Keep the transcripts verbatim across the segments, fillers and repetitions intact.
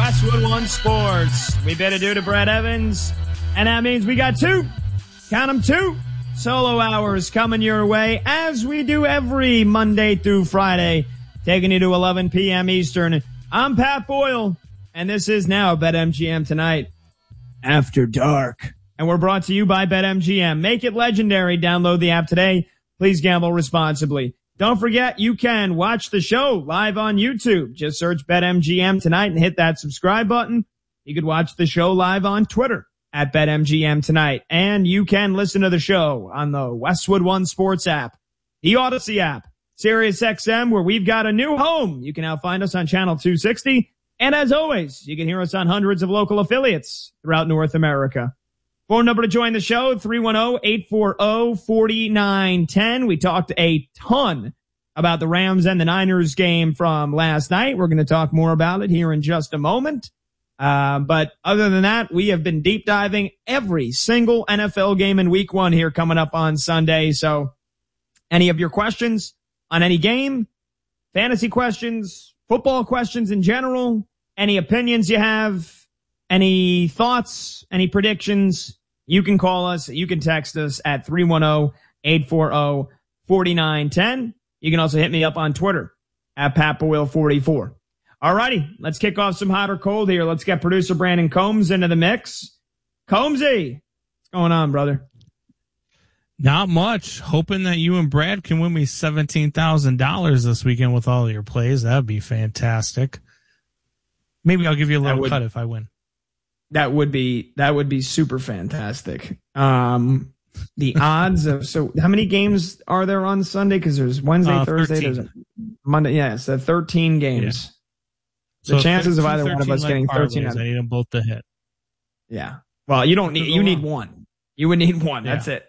Westwood One Sports. We bid adieu to Brett Evans, and that means we got two, count them two, solo hours coming your way, as we do every Monday through Friday, taking you to eleven p.m. Eastern. I'm Pat Boyle, and this is now BetMGM Tonight After Dark. And we're brought to you by BetMGM. Make it legendary. Download the app today. Please gamble responsibly. Don't forget, you can watch the show live on YouTube. Just search BetMGM Tonight and hit that subscribe button. You could watch the show live on Twitter at BetMGM Tonight. And you can listen to the show on the Westwood One Sports app, the Odyssey app, SiriusXM, where we've got a new home. You can now find us on Channel two sixty. And as always, you can hear us on hundreds of local affiliates throughout North America. Phone number to join the show, three one zero, eight four zero, four nine one zero. We talked a ton about the Rams and the Niners game from last night. We're going to talk more about it here in just a moment. Uh, but other than that, we have been deep diving every single N F L game in week one here coming up on Sunday. So any of your questions on any game, fantasy questions, football questions in general, any opinions you have, any thoughts, any predictions, you can call us. You can text us at three one zero, eight four zero, four nine one zero. You can also hit me up on Twitter at Pat Boyle forty-four. All righty, let's kick off some hot or cold here. Let's get producer Brandon Combs into the mix. Combsy, what's going on, brother? Not much. Hoping that you and Brad can win me seventeen thousand dollars this weekend with all of your plays. That would be fantastic. Maybe I'll give you a little would, cut if I win. That would be that would be super fantastic. Um, the odds of so how many games are there on Sunday? Because there's Wednesday, uh, Thursday, thirteen. There's a Monday. Yeah, so thirteen games. Yeah. The so chances of either one of us getting thirteen. I need them both to hit. Yeah. Well, you don't need. You need one. You would need one. Yeah. That's it.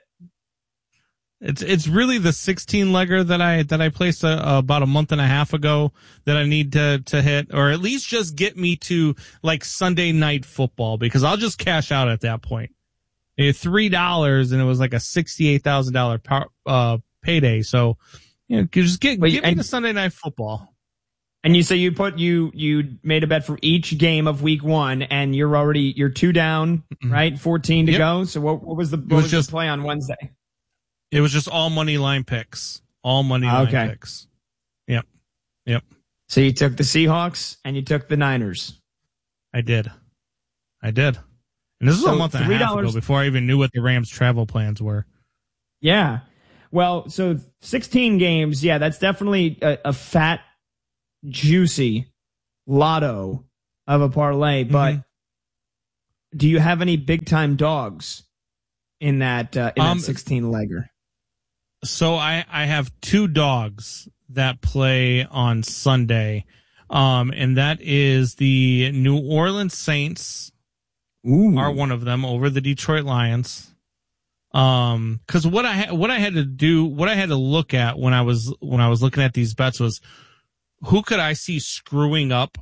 It's it's really the sixteen legger that I that I placed a, about a month and a half ago that I need to to hit, or at least just get me to like Sunday night football, because I'll just cash out at that point. Three dollars and it was like a sixty eight thousand dollar uh payday. So you know, just get Wait, give me the Sunday night football. And you say you put you you made a bet for each game of week one, and you're already you're two down, mm-hmm. right? Fourteen to yep. go. So what what was the what was, was just the play on Wednesday? It was just all money line picks. All money line okay. picks. Yep. Yep. So you took the Seahawks and you took the Niners. I did. I did. And this was so a month and a half ago before I even knew what the Rams travel plans were. Yeah. Well, so sixteen games. Yeah, that's definitely a, a fat, juicy lotto of a parlay. But mm-hmm. do you have any big time dogs in that, uh, in um, that sixteen legger? So I, I have two dogs that play on Sunday, um, and that is the New Orleans Saints Ooh. are one of them over the Detroit Lions. Um, because what I ha- what I had to do, what I had to look at when I was when I was looking at these bets was who could I see screwing up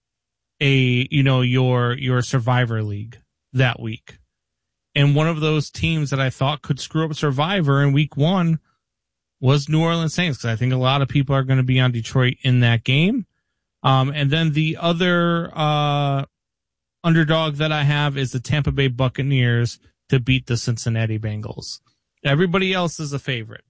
a you know your your Survivor League that week, and one of those teams that I thought could screw up Survivor in week one was New Orleans Saints, because I think a lot of people are going to be on Detroit in that game. Um, and then the other uh, underdog that I have is the Tampa Bay Buccaneers to beat the Cincinnati Bengals. Everybody else is a favorite.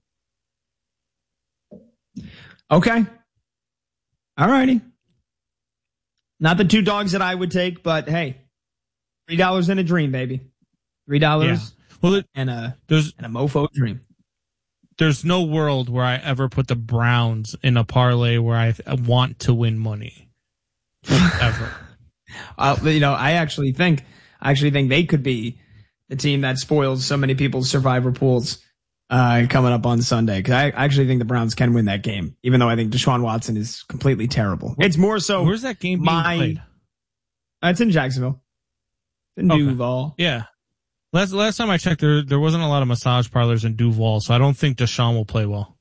Okay. All righty. Not the two dogs that I would take, but hey, three dollars in a dream, baby. Three dollars yeah. well, it, and a there's and a mofo dream. There's no world where I ever put the Browns in a parlay where I want to win money. Ever. uh, you know, I actually think, I actually think they could be the team that spoils so many people's survivor pools uh, coming up on Sunday. Because I actually think the Browns can win that game, even though I think Deshaun Watson is completely terrible. It's more so. Where's that game being my, played? Uh, it's in Jacksonville. In okay. Duval. Yeah. Last last time I checked, there there wasn't a lot of massage parlors in Duval, so I don't think Deshaun will play well.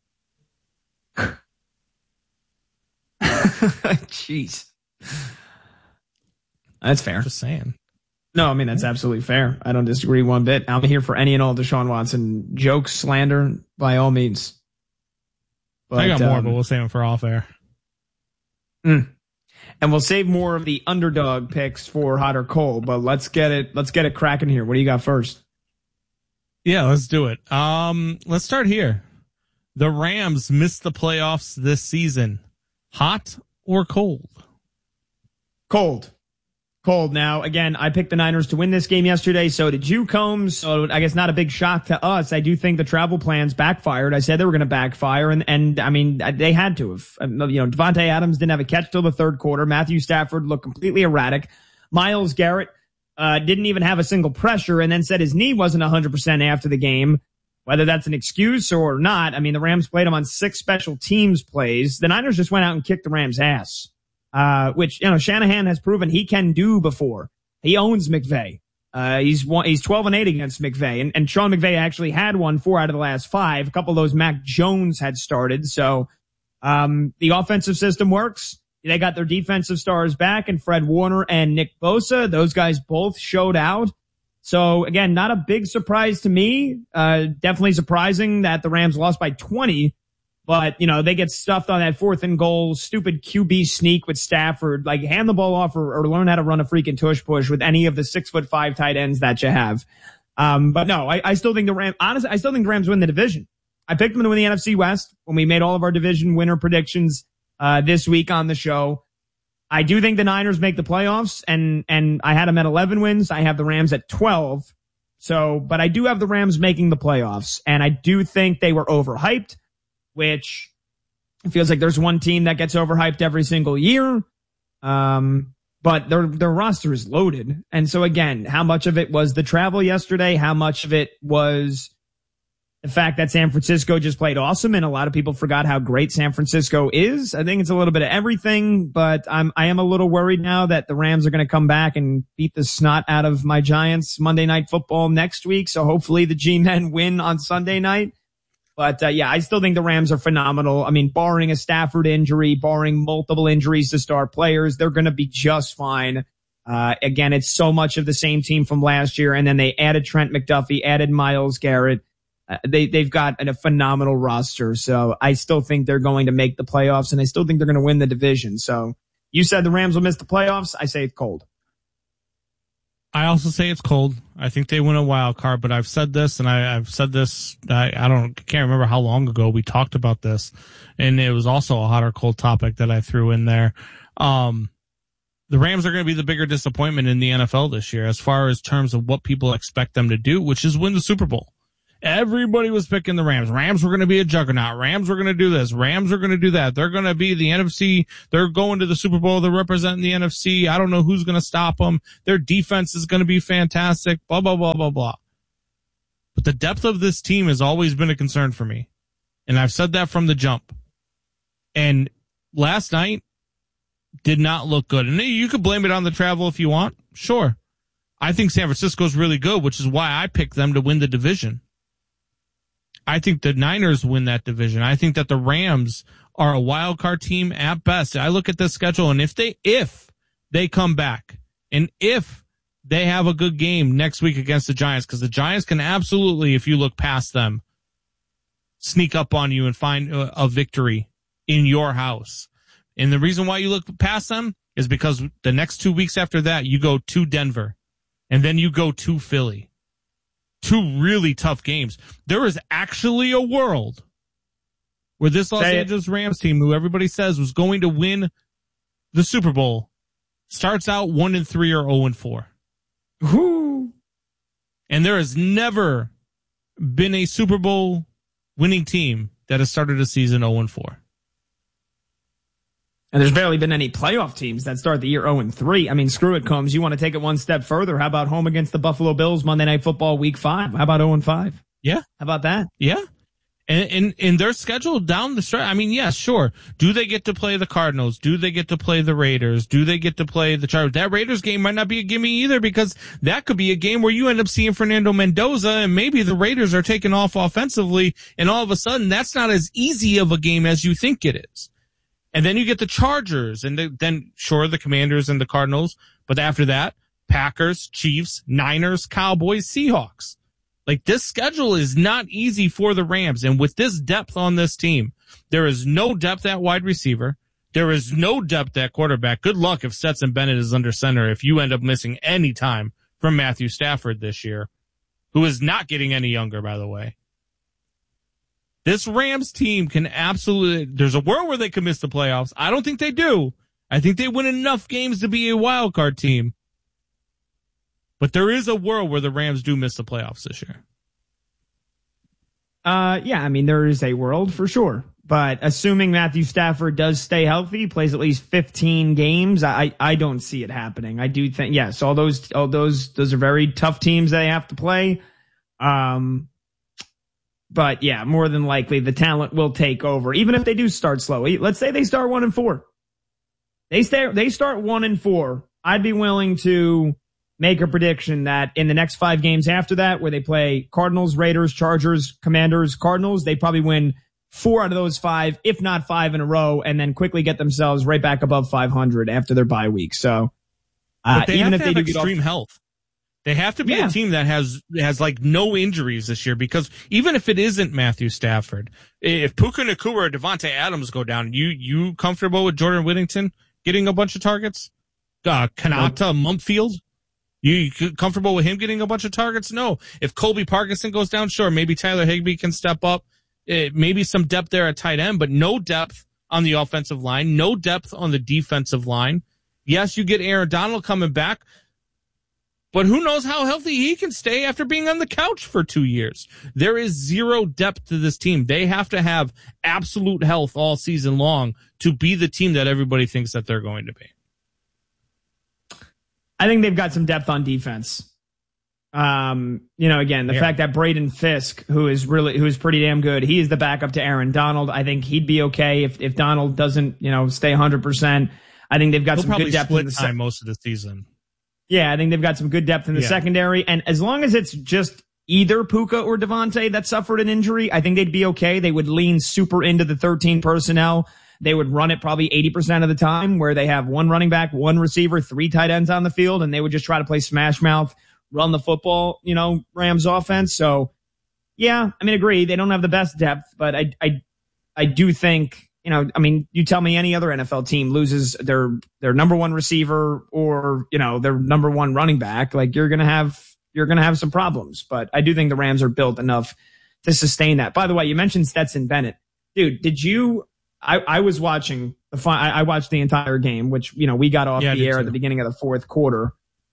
Jeez. That's fair. Just saying. No, I mean, that's absolutely fair. I don't disagree one bit. I'm here for any and all Deshaun Watson jokes, slander, by all means. But, I got more, um, but we'll save them for off air. Mm. And we'll save more of the underdog picks for hot or cold, but let's get it, let's get it cracking here. What do you got first? Yeah, let's do it. Um, let's start here. The Rams missed the playoffs this season. Hot or cold? Cold. Cold. Now, again, I picked the Niners to win this game yesterday. So did you, Combs. So I guess not a big shock to us. I do think the travel plans backfired. I said they were going to backfire. And, and I mean, they had to have. You know, Devontae Adams didn't have a catch till the third quarter. Matthew Stafford looked completely erratic. Myles Garrett uh, didn't even have a single pressure and then said his knee wasn't one hundred percent after the game. Whether that's an excuse or not, I mean, the Rams played him on six special teams plays. The Niners just went out and kicked the Rams' ass. Uh, which, you know, Shanahan has proven he can do before. He owns McVay. Uh, he's one, he's twelve and eight against McVay. And, and Sean McVay actually had won four out of the last five. A couple of those Mac Jones had started. So, um, the offensive system works. They got their defensive stars back and Fred Warner and Nick Bosa. Those guys both showed out. So again, not a big surprise to me. Uh, definitely surprising that the Rams lost by twenty. But, you know, they get stuffed on that fourth and goal, stupid Q B sneak with Stafford. Like, hand the ball off or, or learn how to run a freaking tush push with any of the six foot five tight ends that you have. Um, but no, I, I still think the Rams, honestly, I still think the Rams win the division. I picked them to win the N F C West when we made all of our division winner predictions, uh, this week on the show. I do think the Niners make the playoffs and, and I had them at eleven wins. I have the Rams at twelve. So, but I do have the Rams making the playoffs and I do think they were overhyped. Which it feels like there's one team that gets overhyped every single year. Um, but their, their roster is loaded. And so again, how much of it was the travel yesterday? How much of it was the fact that San Francisco just played awesome and a lot of people forgot how great San Francisco is? I think it's a little bit of everything, but I'm, I am a little worried now that the Rams are going to come back and beat the snot out of my Giants Monday Night Football next week. So hopefully the G-men win on Sunday night. But, uh, yeah, I still think the Rams are phenomenal. I mean, barring a Stafford injury, barring multiple injuries to star players, they're going to be just fine. Uh, again, it's so much of the same team from last year. And then they added Trent McDuffie, added Myles Garrett. Uh, they, they've got a phenomenal roster. So I still think they're going to make the playoffs and I still think they're going to win the division. So you said the Rams will miss the playoffs. I say it's cold. I also say it's cold. I think they win a wild card, but I've said this and I, I've said this. I, I don't, can't remember how long ago we talked about this. And it was also a hot or cold topic that I threw in there. Um, the Rams are going to be the bigger disappointment in the N F L this year as far as terms of what people expect them to do, which is win the Super Bowl. Everybody was picking the Rams. Rams were going to be a juggernaut. Rams were going to do this. Rams are going to do that. They're going to be the N F C. They're going to the Super Bowl. They're representing the N F C. I don't know who's going to stop them. Their defense is going to be fantastic. Blah, blah, blah, blah, blah. But the depth of this team has always been a concern for me. And I've said that from the jump. And last night did not look good. And you could blame it on the travel if you want. Sure. I think San Francisco's really good, which is why I picked them to win the division. I think the Niners win that division. I think that the Rams are a wild card team at best. I look at the schedule and if they, if they come back and if they have a good game next week against the Giants, because the Giants can absolutely, if you look past them, sneak up on you and find a, a victory in your house. And the reason why you look past them is because the next two weeks after that, you go to Denver and then you go to Philly. Two really tough games. There is actually a world where this Los Say Angeles Rams team, who everybody says was going to win the Super Bowl, starts out one and three or zero and four. Whoo. And there has never been a Super Bowl winning team that has started a season zero and four. And there's barely been any playoff teams that start the year oh and three. I mean, screw it, Combs. You want to take it one step further. How about home against the Buffalo Bills Monday Night Football week five? How about oh and five? Yeah. How about that? Yeah. And, and, and they're scheduled down the stretch. I mean, yes, sure. Do they get to play the Cardinals? Do they get to play the Raiders? Do they get to play the Chargers? That Raiders game might not be a gimme either because that could be a game where you end up seeing Fernando Mendoza and maybe the Raiders are taking off offensively and all of a sudden that's not as easy of a game as you think it is. And then you get the Chargers and the, then sure the Commanders and the Cardinals, but after that, Packers, Chiefs, Niners, Cowboys, Seahawks. Like this schedule is not easy for the Rams. And with this depth on this team, there is no depth at wide receiver. There is no depth at quarterback. Good luck if Stetson Bennett is under center if you end up missing any time from Matthew Stafford this year, who is not getting any younger, by the way. This Rams team can absolutely, there's a world where they can miss the playoffs. I don't think they do. I think they win enough games to be a wild card team. But there is a world where the Rams do miss the playoffs this year. Uh, yeah, I mean, there is a world for sure. But assuming Matthew Stafford does stay healthy, plays at least fifteen games, I, I don't see it happening. I do think, yes, all those, all those, those are very tough teams they have to play. Um, but yeah, more than likely the talent will take over, even if they do start slow. Let's say they start one and four. They stay, they start one and four. I'd be willing to make a prediction that in the next five games after that, where they play Cardinals, Raiders, Chargers, Commanders, Cardinals, they probably win four out of those five, if not five in a row, and then quickly get themselves right back above five hundred after their bye week. So, uh, but they even have if to they have do extreme get off- health, they have to be yeah. a team that has has like no injuries this year. Because even if it isn't Matthew Stafford, if Puka Nacua or Devontae Adams go down, you you comfortable with Jordan Whittington getting a bunch of targets? Uh, Kanata, Mumpfield, you, you comfortable with him getting a bunch of targets? No. If Colby Parkinson goes down, sure, maybe Tyler Higbee can step up. It, maybe some depth there at tight end, but no depth on the offensive line, no depth on the defensive line. Yes, you get Aaron Donald coming back, but who knows how healthy he can stay after being on the couch for two years. There is zero depth to this team. They have to have absolute health all season long to be the team that everybody thinks that they're going to be. I think they've got some depth on defense. Um, you know, again, the yeah. fact that Braden Fisk, who is really, who is pretty damn good, he is the backup to Aaron Donald. I think he'd be okay if, if Donald doesn't, you know, stay one hundred percent. I think they've got He'll some good depth in the time se- most of the season. Yeah, I think they've got some good depth in the yeah. secondary. And as long as it's just either Puka or Devontae that suffered an injury, I think they'd be okay. They would lean super into the thirteen personnel. They would run it probably eighty percent of the time, where they have one running back, one receiver, three tight ends on the field, and they would just try to play smash mouth, run the football, you know, Rams offense. So, yeah, I mean, agree. They don't have the best depth, but I, I, I do think, you know, I mean, you tell me any other N F L team loses their, their number one receiver or, you know, their number one running back, like you're going to have, you're going to have some problems, but I do think the Rams are built enough to sustain that. By the way, you mentioned Stetson Bennett. Dude, did you, I, I was watching the fun, I, I watched the entire game, which, you know, we got off yeah, the air too. At the beginning of the fourth quarter.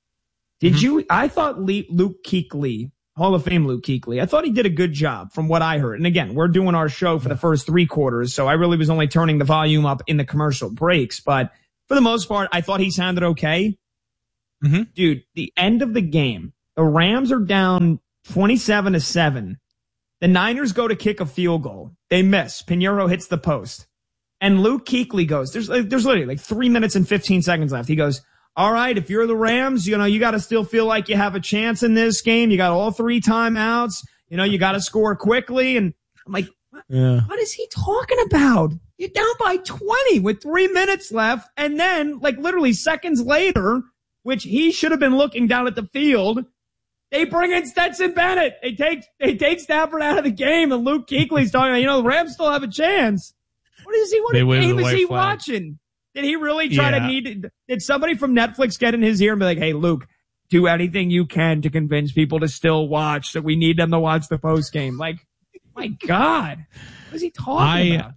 Did mm-hmm. you, I thought Lee, Luke Kuechly, Hall of Fame Luke Kuechly, I thought he did a good job from what I heard. And again, we're doing our show for the first three quarters, so I really was only turning the volume up in the commercial breaks. But for the most part, I thought he sounded okay. Mm-hmm. Dude, the end of the game, the Rams are down twenty-seven to seven. The Niners go to kick a field goal. They miss. Pinheiro hits the post. And Luke Kuechly goes, there's, there's literally like three minutes and fifteen seconds left. He goes, all right, if you're the Rams, you know, you got to still feel like you have a chance in this game. You got all three timeouts. You know, you got to score quickly. And I'm like, what, yeah. what is he talking about? You're down by twenty with three minutes left. And then, like, literally seconds later, which he should have been looking down at the field, they bring in Stetson Bennett. They take, they take Stafford out of the game. And Luke Kuechly's talking about, you know, the Rams still have a chance. What is he? What game is he flag. watching? Did he really try yeah. to need, did somebody from Netflix get in his ear and be like, hey, Luke, do anything you can to convince people to still watch, that we need them to watch the post game? Like, my God, what is he talking I, about?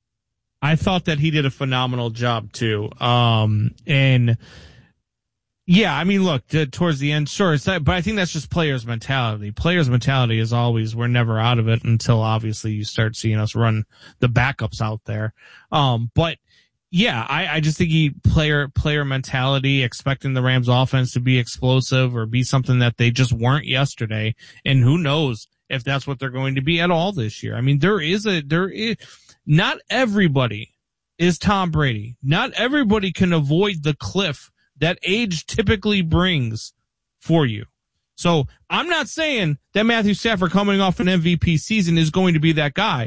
I thought that he did a phenomenal job too. Um, and yeah, I mean, look, to, towards the end, sure, it's that, but I think that's just players' mentality. Players' mentality is always, we're never out of it until obviously you start seeing us run the backups out there. Um, but yeah, I, I just think he player, player mentality, expecting the Rams offense to be explosive or be something that they just weren't yesterday. And who knows if that's what they're going to be at all this year. I mean, there is a, there is, not everybody is Tom Brady. Not everybody can avoid the cliff that age typically brings for you. So I'm not saying that Matthew Stafford coming off an M V P season is going to be that guy,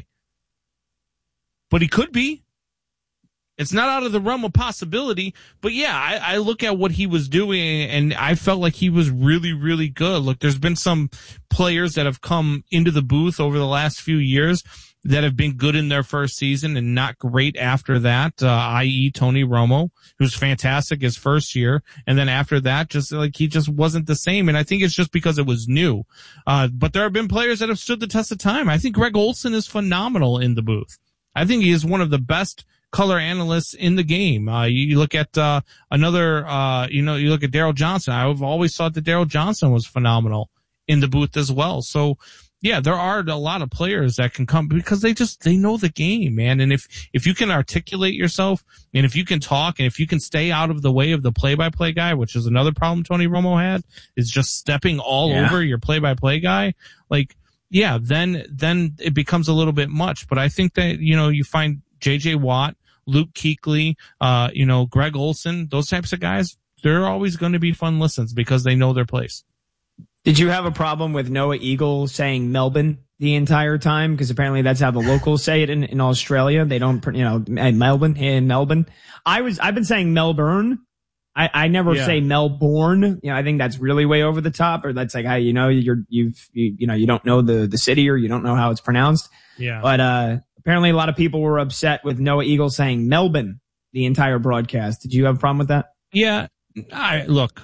but he could be. It's not out of the realm of possibility, but yeah, I, I look at what he was doing and I felt like he was really, really good. Look, there's been some players that have come into the booth over the last few years that have been good in their first season and not great after that, uh, that is. Tony Romo, who's fantastic his first year. And then after that, just like he just wasn't the same. And I think it's just because it was new. Uh, but there have been players that have stood the test of time. I think Greg Olsen is phenomenal in the booth. I think he is one of the best color analysts in the game. Uh, you, you look at, uh, another, uh, you know, you look at Daryl Johnson. I've always thought that Daryl Johnson was phenomenal in the booth as well. So, yeah, there are a lot of players that can come because they just, they know the game, man. And if, if you can articulate yourself and if you can talk and if you can stay out of the way of the play-by-play guy, which is another problem Tony Romo had, is just stepping all yeah. over your play-by-play guy. Like, yeah, then, then it becomes a little bit much. But I think that, you know, you find J J Watt, Luke Kuechly, uh, you know, Greg Olsen, those types of guys, they're always going to be fun listens because they know their place. Did you have a problem with Noah Eagle saying Melbourne the entire time? Because apparently that's how the locals say it in, in Australia. They don't, you know, Melbourne, in Melbourne. I was, I've been saying Melbourne. I, I never yeah. say Melbourne. You know, I think that's really way over the top, or that's like how, you know, you're, you've, you, you know, you don't know the, the city or you don't know how it's pronounced. Yeah. But, uh, apparently a lot of people were upset with Noah Eagle saying Melbourne the entire broadcast. Did you have a problem with that? Yeah. I, look.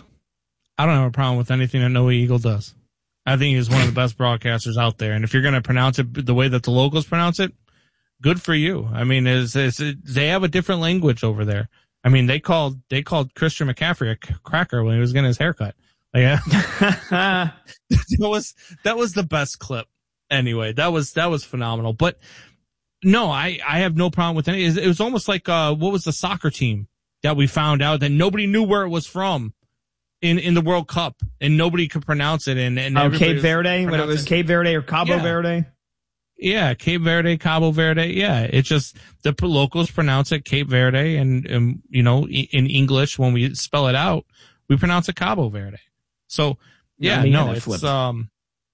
I don't have a problem with anything that Noah Eagle does. I think he's one of the best broadcasters out there. And if you're going to pronounce it the way that the locals pronounce it, good for you. I mean, it's, it's, it, they have a different language over there. I mean, they called, they called Christian McCaffrey a cracker when he was getting his haircut. Like, that was, that was the best clip. Anyway, that was, that was phenomenal. But no, I, I have no problem with any. It was almost like, uh, what was the soccer team that we found out that nobody knew where it was from? In, in the World Cup, and nobody could pronounce it. And, and oh, Cape Verde, when it was Cape Verde or Cabo yeah. Verde. Yeah, Cape Verde, Cabo Verde. Yeah, it's just the locals pronounce it Cape Verde, and, and you know, in English when we spell it out, we pronounce it Cabo Verde. So yeah, yeah no, it's flipped. um,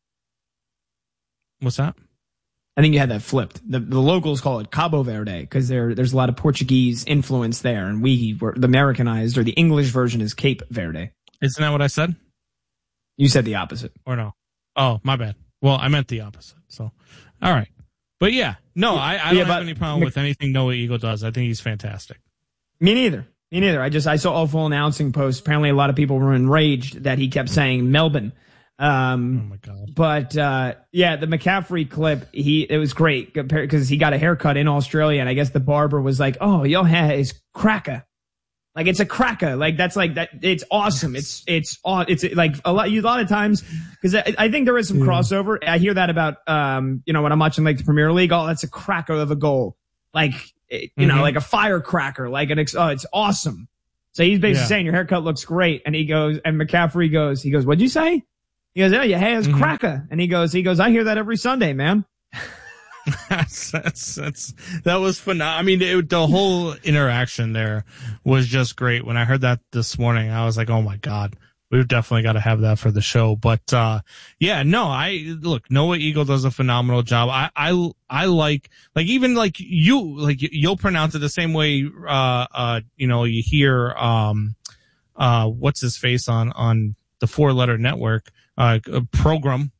what's that? I think you had that flipped. The, the locals call it Cabo Verde because there there's a lot of Portuguese influence there, and we were the Americanized or the English version is Cape Verde. Isn't that what I said? You said the opposite. Or no? Oh, my bad. Well, I meant the opposite. So, all right. But yeah, no, I, I don't yeah, have any problem with anything Noah Eagle does. I think he's fantastic. Me neither. Me neither. I just, I saw a full announcing post. Apparently a lot of people were enraged that he kept saying Melbourne. Um, oh my God. But, uh, yeah, the McCaffrey clip, he, it was great because he got a haircut in Australia, and I guess the barber was like, oh, your hair is cracker. Like, it's a cracker. Like, that's like that. It's awesome. It's, it's, it's like a lot, a lot of times, cause I, I think there is some yeah. crossover. I hear that about, um, you know, when I'm watching like the Premier League, oh, that's a cracker of a goal. Like, you mm-hmm. know, like a firecracker, like an, oh, it's awesome. So he's basically yeah. saying your haircut looks great. And he goes, and McCaffrey goes, he goes, what'd you say? He goes, oh, your hair is mm-hmm. cracker. And he goes, he goes, I hear that every Sunday, man. that's, that's, that's, that was phenomenal. I mean, it, the whole interaction there was just great. When I heard that this morning, I was like, oh my God, we've definitely got to have that for the show. But, uh, yeah, no, I, look, Noah Eagle does a phenomenal job. I, I, I like, like, even like you, like, you'll pronounce it the same way, uh, uh, you know, you hear, um, uh, what's his face on, on the four letter network, uh, program.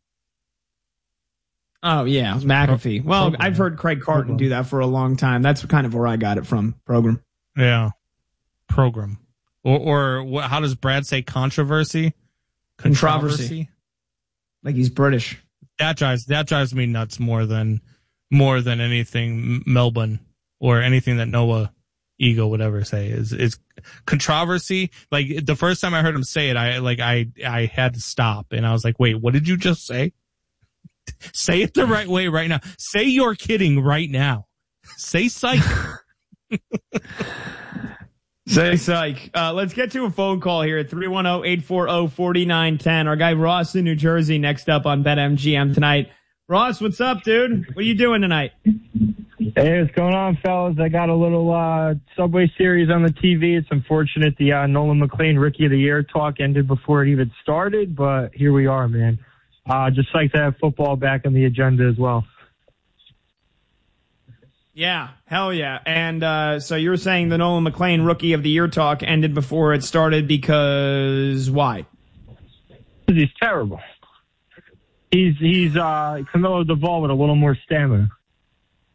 Oh, yeah, McAfee. Well, program. I've heard Craig Carton program. do that for a long time. That's kind of where I got it from, program. Yeah, program. Or, or what, how does Brad say controversy? Controversy. Controversy? Like he's British. That drives, that drives me nuts more than, more than anything Melbourne or anything that Noah Eagle would ever say is, is controversy. Like the first time I heard him say it, I, like, I, I had to stop and I was like, wait, what did you just say? Say it the right way right now. Say you're kidding right now. Say psych. Say psych. Uh, let's get to a phone call here at three one zero, eight four zero, four nine one zero. Our guy Ross in New Jersey next up on BetMGM tonight. Ross, what's up, dude? What are you doing tonight? Hey, what's going on, fellas? I got a little uh, Subway Series on the T V. It's unfortunate the uh, Nolan McClain Rookie of the Year talk ended before it even started, but here we are, man. Uh, just like to have football back on the agenda as well. Yeah, hell yeah. And uh, so you're saying the Nolan McClain Rookie of the Year talk ended before it started because why? Because he's terrible. He's he's uh, Camilo Duvall with a little more stamina.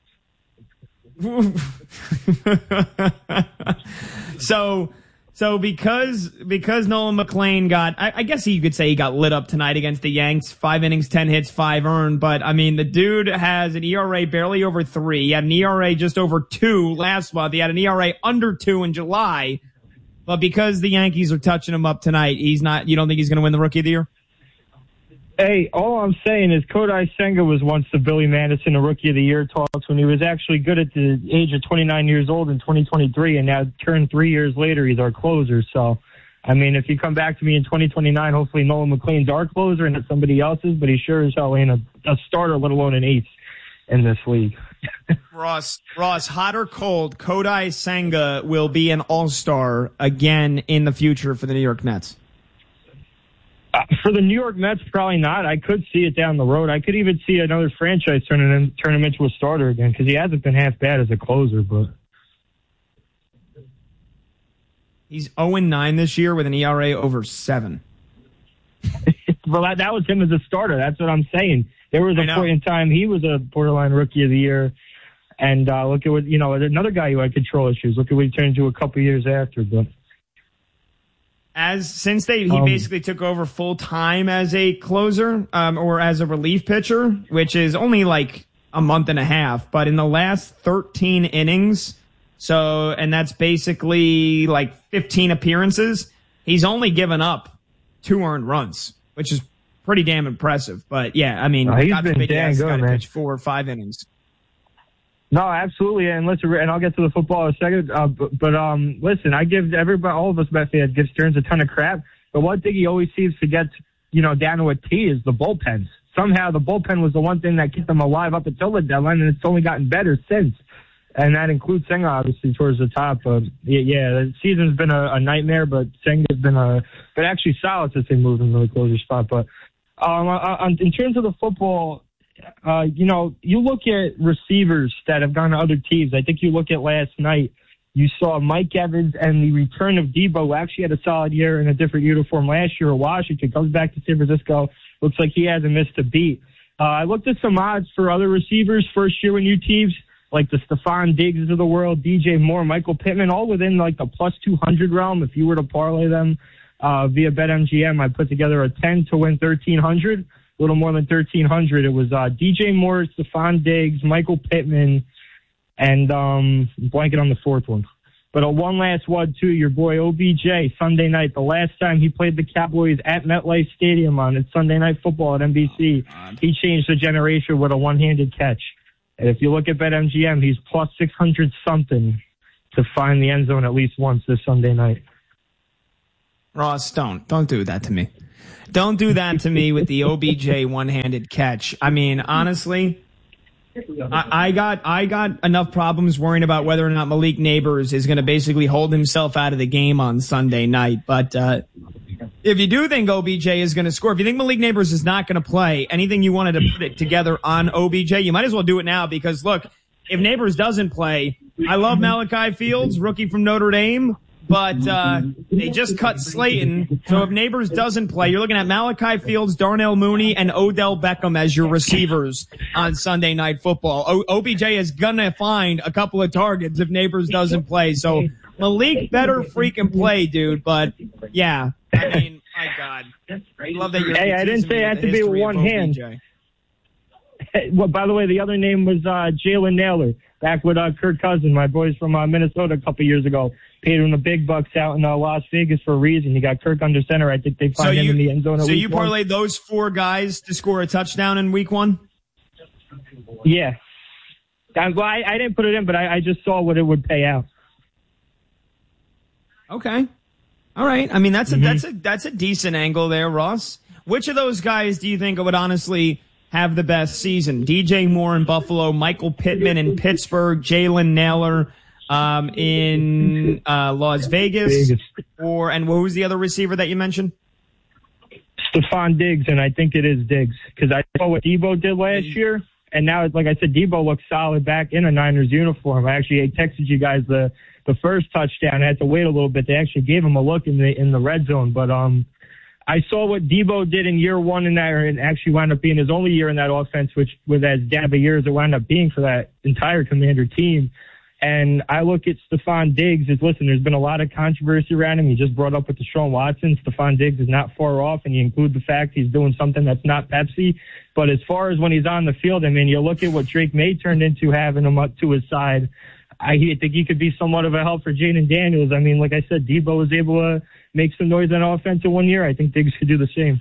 so, so because because Nolan McLean got, I, I guess you could say he got lit up tonight against the Yanks. Five innings, ten hits, five earned. But I mean, the dude has an E R A barely over three. He had an E R A just over two last month. He had an E R A under two in July. But because the Yankees are touching him up tonight, he's not. You don't think he's going to win the Rookie of the Year? Hey, all I'm saying is Kodai Senga was once the Billy Madison the Rookie of the Year talks when he was actually good at the age of twenty-nine years old in twenty twenty-three, and now turned three years later, he's our closer. So, I mean, if you come back to me in twenty twenty-nine, hopefully Nolan McLean's our closer and not somebody else's, but he sure as hell ain't a, a starter, let alone an ace in this league. Ross, Ross, hot or cold, Kodai Senga will be an all-star again in the future for the New York Mets. Uh, for the New York Mets, probably not. I could see it down the road. I could even see another franchise turning him, turn him into a starter again because he hasn't been half bad as a closer. But he's oh and nine this year with an E R A over seven. Well, that, that was him as a starter. That's what I'm saying. There was a point in time he was a borderline Rookie of the Year. And uh, look at what, you know, another guy who had control issues. Look at what he turned into a couple years after. But As since they he um, basically took over full time as a closer um, or as a relief pitcher, which is only like a month and a half, but in the last thirteen innings, so and that's basically like fifteen appearances, he's only given up two earned runs, which is pretty damn impressive. But yeah, I mean, uh, he's God been forbid he damn has good, got to man. pitch four or five innings. No, absolutely, and listen, and I'll get to the football in a second. Uh, but, but um, listen, I give everybody, all of us Met fans, give Stearns a ton of crap. But one thing he always seems to get, you know, down to a T is the bullpens. Somehow the bullpen was the one thing that kept them alive up until the deadline, and it's only gotten better since. And that includes Senga, obviously, towards the top. But yeah, yeah, the season's been a, a nightmare, but Senga's been a, but actually solid since they moved him to the closer spot. But um, uh, in terms of the football. Uh, you know, you look at receivers that have gone to other teams. I think you look at last night, you saw Mike Evans and the return of Debo, who actually had a solid year in a different uniform last year at Washington, comes back to San Francisco. Looks like he hasn't missed a beat. Uh, I looked at some odds for other receivers first year with new teams, like the Stephon Diggs of the world, D J Moore, Michael Pittman, all within like the plus two hundred realm. If you were to parlay them uh, via BetMGM, I put together a ten to win thirteen hundred. A little more than thirteen hundred. It was uh, D J Moore, Stephon Diggs, Michael Pittman, and um, blanket on the fourth one. But a one last one, too, your boy O B J, Sunday night. The last time he played the Cowboys at MetLife Stadium on it's Sunday Night Football at N B C, oh, he changed the generation with a one-handed catch. And if you look at BetMGM, he's plus six hundred something to find the end zone at least once this Sunday night. Ross, don't. Don't do that to me. Don't do that to me with the O B J one-handed catch. I mean, honestly, I, I got I got enough problems worrying about whether or not Malik Neighbors is going to basically hold himself out of the game on Sunday night. But uh, if you do think O B J is going to score, if you think Malik Neighbors is not going to play, anything you wanted to put it together on O B J, you might as well do it now because, look, if Neighbors doesn't play, I love Malachi Fields, rookie from Notre Dame. But uh they just cut Slayton, so if Neighbors doesn't play, you're looking at Malachi Fields, Darnell Mooney, and Odell Beckham as your receivers on Sunday Night Football. O- OBJ is gonna find a couple of targets if Neighbors doesn't play. So Malik better freaking play, dude. But yeah, I mean, my God, I love that you're. Hey, I didn't say it had to be with one hand. Well, by the way, the other name was uh Jalen Naylor, back with uh, Kirk Cousins, my boys from uh, Minnesota a couple years ago. Paid him the big bucks out in uh, Las Vegas for a reason. You got Kirk under center. I think they find so him you, in the end zone. So week you one. parlayed those four guys to score a touchdown in week one? Yeah. I, well, I, I didn't put it in, but I, I just saw what it would pay out. Okay. All right. I mean, that's a, Mm-hmm. that's a, that's a decent angle there, Ross. Which of those guys do you think would honestly have the best season? D J Moore in Buffalo, Michael Pittman in Pittsburgh, Jalen Naylor um, in uh, Las Vegas, Vegas, or and what was the other receiver that you mentioned? Stephon Diggs, and I think it is Diggs because I saw what Debo did last year, and now, like I said, Debo looks solid back in a Niners uniform. I actually texted you guys the the first touchdown. I had to wait a little bit. They actually gave him a look in the in the red zone, but um, I saw what Debo did in year one in that, and actually wound up being his only year in that offense, which was as damn a year as it wound up being for that entire Commander team. And I look at Stephon Diggs as, listen, there's been a lot of controversy around him. He just brought up with Deshaun Watson. Stephon Diggs is not far off, and you include the fact he's doing something that's not Pepsi. But as far as when he's on the field, I mean, you look at what Drake May turned into having him up to his side. I think he could be somewhat of a help for Jaden Daniels. I mean, like I said, Debo was able to make some noise on offense in one year. I think Diggs could do the same.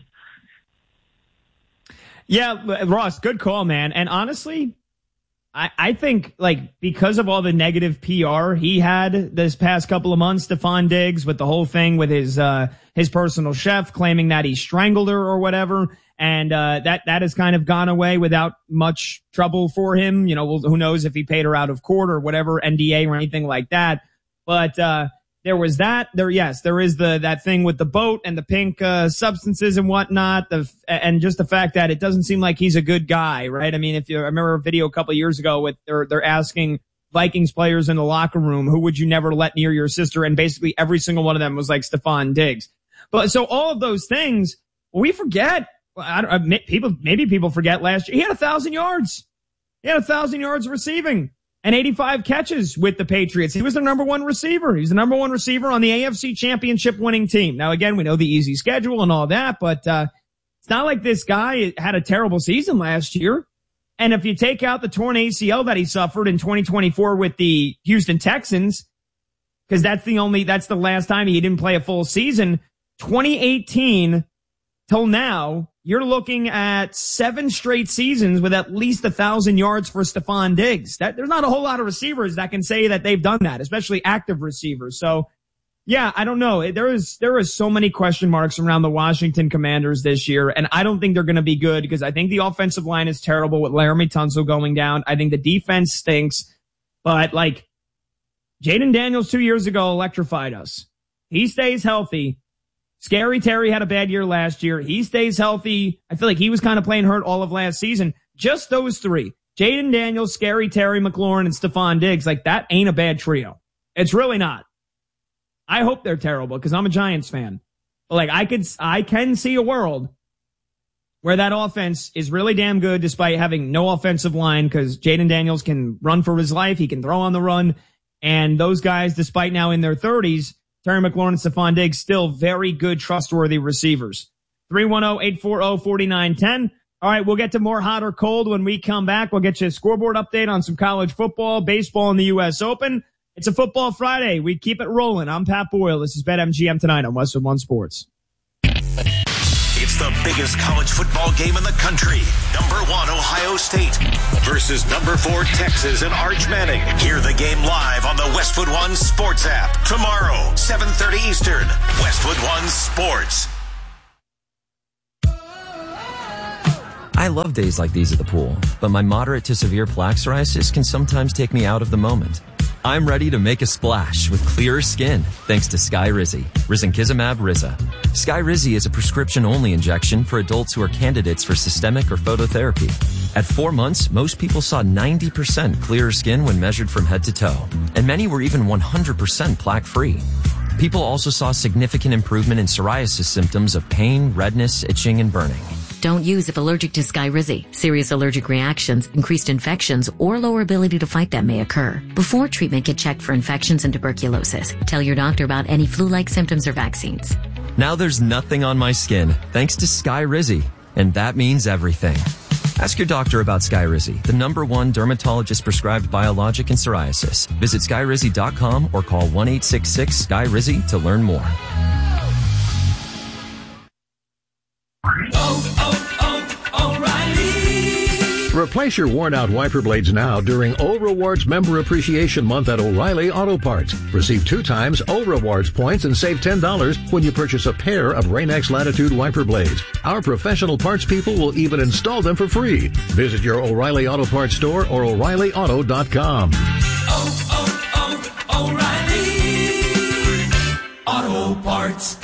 Yeah, Ross, good call, man. And honestly, I, I think, like, because of all the negative P R he had this past couple of months, Stephon Diggs, with the whole thing with his uh his personal chef claiming that he strangled her or whatever, and uh that that has kind of gone away without much trouble for him. You know, well, who knows if he paid her out of court or whatever, N D A or anything like that. But uh there was that. There, yes, there is the that thing with the boat and the pink uh, substances and whatnot. The and just the fact that it doesn't seem like he's a good guy, right? I mean, if you I remember a video a couple of years ago with they're they're asking Vikings players in the locker room, who would you never let near your sister? And basically every single one of them was like Stephon Diggs. But so all of those things, we forget. I don't, people maybe people forget last year he had a thousand yards. He had a thousand yards receiving. And eighty-five catches with the Patriots. He was the number one receiver. He's the number one receiver on the A F C Championship winning team. Now, again, we know the easy schedule and all that, but uh it's not like this guy had a terrible season last year. And if you take out the torn A C L that he suffered in twenty twenty-four with the Houston Texans, because that's the only, that's the last time he didn't play a full season, twenty eighteen till now, you're looking at seven straight seasons with at least a thousand yards for Stephon Diggs. That there's not a whole lot of receivers that can say that they've done that, especially active receivers. So, yeah, I don't know. There is there is so many question marks around the Washington Commanders this year, and I don't think they're going to be good because I think the offensive line is terrible with Laramie Tunsil going down. I think the defense stinks, but like Jaden Daniels two years ago electrified us. He stays healthy. Scary Terry had a bad year last year. He stays healthy. I feel like he was kind of playing hurt all of last season. Just those three, Jaden Daniels, Scary Terry, McLaurin, and Stephon Diggs, like that ain't a bad trio. It's really not. I hope they're terrible because I'm a Giants fan. But like I could, I can see a world where that offense is really damn good despite having no offensive line because Jaden Daniels can run for his life. He can throw on the run. And those guys, despite now in their thirties, Terry McLaurin and Stephon Diggs, still very good, trustworthy receivers. three one zero, eight four zero, four nine one zero. All right, we'll get to more hot or cold when we come back. We'll get you a scoreboard update on some college football, baseball, and the U S Open. It's a football Friday. We keep it rolling. I'm Pat Boyle. This is BetMGM tonight on Westwood One Sports. It's the biggest college football game in the country. Number one, Ohio State versus number four, Texas and Arch Manning. Hear the game live on the Westwood One Sports app. Tomorrow, seven thirty Eastern. Westwood One Sports. I love days like these at the pool, but my moderate to severe plaque psoriasis can sometimes take me out of the moment. I'm ready to make a splash with clearer skin thanks to Skyrizi, Risankizumab Riza. Skyrizi is a prescription-only injection for adults who are candidates for systemic or phototherapy. At four months, most people saw ninety percent clearer skin when measured from head to toe, and many were even one hundred percent plaque-free. People also saw significant improvement in psoriasis symptoms of pain, redness, itching, and burning. Don't use if allergic to Skyrizi. Serious allergic reactions, increased infections, or lower ability to fight them may occur. Before treatment, get checked for infections and tuberculosis. Tell your doctor about any flu-like symptoms or vaccines. Now there's nothing on my skin thanks to Skyrizi, and that means everything. Ask your doctor about Skyrizi, the number one dermatologist-prescribed biologic in psoriasis. Visit skyrizi dot com or call one eight six six, S K Y R I Z I to learn more. Oh, oh, oh, O'Reilly. Replace your worn-out wiper blades now during O Rewards Member Appreciation Month at O'Reilly Auto Parts. Receive two times O Rewards points and save ten dollars when you purchase a pair of Rain-X Latitude wiper blades. Our professional parts people will even install them for free. Visit your O'Reilly Auto Parts store or O'Reilly Auto dot com. Oh, oh, oh, O'Reilly Auto Parts.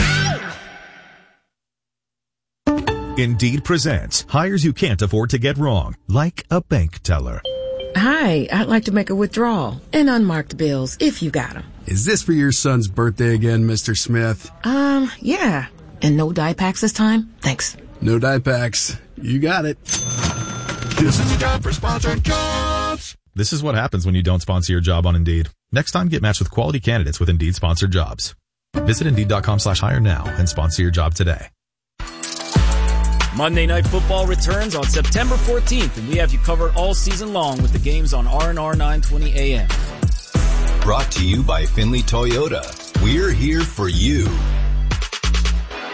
Indeed presents hires you can't afford to get wrong, like a bank teller. Hi, I'd like to make a withdrawal and unmarked bills if you got them. Is this for your son's birthday again, Mister Smith? Um, yeah. And no dye packs this time? Thanks. No dye packs. You got it. This is a job for sponsored jobs. This is what happens when you don't sponsor your job on Indeed. Next time, get matched with quality candidates with Indeed sponsored jobs. Visit Indeed.com slash hire now and sponsor your job today. Monday Night Football returns on September fourteenth, and we have you covered all season long with the games on R and R nine twenty A M. Brought to you by Finley Toyota. We're here for you.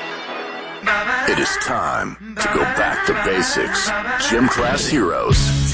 It is time to go back to basics. Gym Class Heroes.